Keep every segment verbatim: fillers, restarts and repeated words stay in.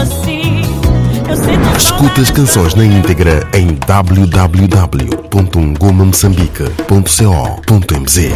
assim. Eu sinto Escuta as canções na íntegra em w w w ponto ngoma moçambique ponto co ponto m z.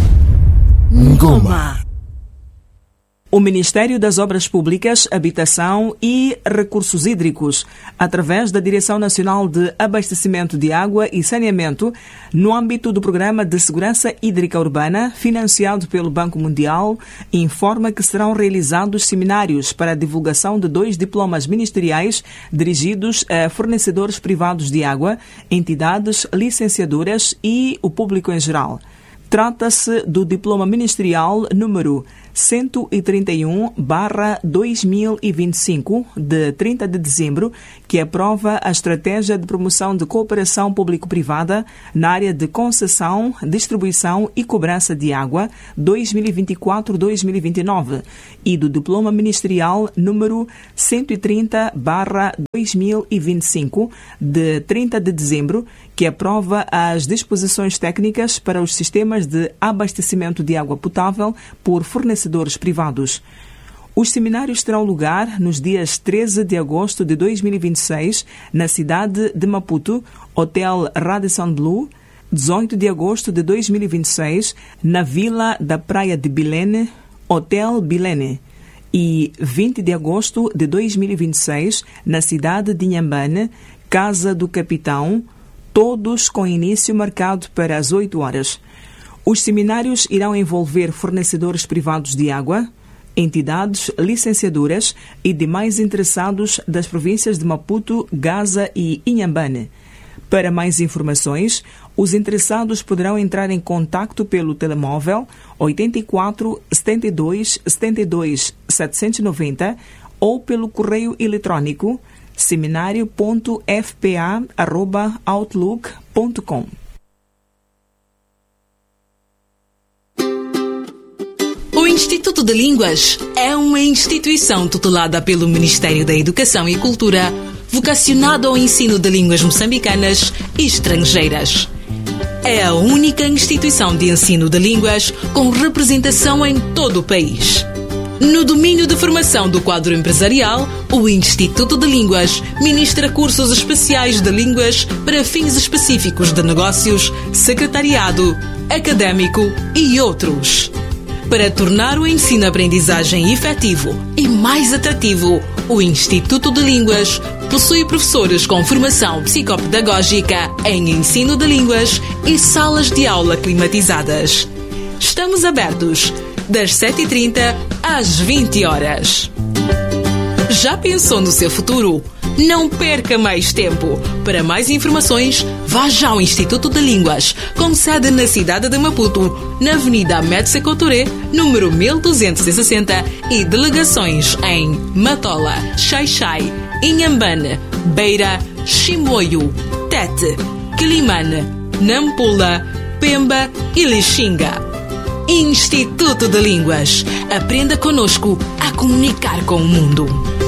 Ngoma. O Ministério das Obras Públicas, Habitação e Recursos Hídricos, através da Direção Nacional de Abastecimento de Água e Saneamento, no âmbito do Programa de Segurança Hídrica Urbana, financiado pelo Banco Mundial, informa que serão realizados seminários para a divulgação de dois diplomas ministeriais dirigidos a fornecedores privados de água, entidades licenciadoras e o público em geral. Trata-se do Diploma Ministerial número cento e trinta e um barra dois mil e vinte e cinco, de trinta de dezembro, que aprova a Estratégia de Promoção de Cooperação Público-Privada na área de concessão, distribuição e cobrança de água dois mil e vinte e quatro a dois mil e vinte e nove e do Diploma Ministerial número cento e trinta barra dois mil e vinte e cinco, de trinta de dezembro, que aprova as disposições técnicas para os sistemas de abastecimento de água potável por fornecedores privados. Os seminários terão lugar nos dias treze de agosto de dois mil e vinte e seis, na cidade de Maputo, Hotel Radisson Blu, dezoito de agosto de dois mil e vinte e seis, na Vila da Praia de Bilene, Hotel Bilene, e vinte de agosto de dois mil e vinte e seis, na cidade de Inhambane, Casa do Capitão, todos com início marcado para as oito horas. Os seminários irão envolver fornecedores privados de água, entidades licenciadoras e demais interessados das províncias de Maputo, Gaza e Inhambane. Para mais informações, os interessados poderão entrar em contacto pelo telemóvel oito quatro, sete dois, sete dois, sete nove zero ou pelo correio eletrônico seminário ponto f p a arroba outlook ponto com. O Instituto de Línguas é uma instituição tutelada pelo Ministério da Educação e Cultura, vocacionado ao ensino de línguas moçambicanas e estrangeiras. É a única instituição de ensino de línguas com representação em todo o país. No domínio de formação do quadro empresarial, o Instituto de Línguas ministra cursos especiais de línguas para fins específicos de negócios, secretariado, académico e outros. Para tornar o ensino-aprendizagem efetivo e mais atrativo, o Instituto de Línguas possui professores com formação psicopedagógica em ensino de línguas e salas de aula climatizadas. Estamos abertos das sete e trinta às vinte horas. Já pensou no seu futuro? Não perca mais tempo. Para mais informações, vá já ao Instituto de Línguas, com sede na cidade de Maputo, na Avenida Ahmed Sekou Touré, número mil duzentos e sessenta, e delegações em Matola, Xai-Xai, Inhambane, Beira, Chimoio, Tete, Quilimane, Nampula, Pemba e Lixinga. Instituto de Línguas. Aprenda conosco a comunicar com o mundo.